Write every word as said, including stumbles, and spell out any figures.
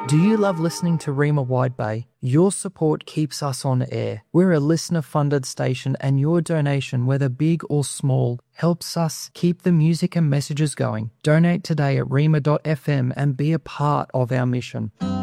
Do you love listening to Rima Wide Bay? Your support keeps us on air. We're a listener-funded station, and your donation, whether big or small, helps us keep the music and messages going. Donate today at rima dot f m and be a part of our mission.